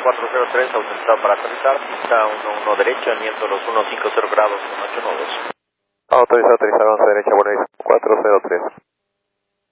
403, autorizado para aterrizar, pista 11 derecha, viento los 150 grados, 182. Autorizado a aterrizar 11 derecha, bueno, 403.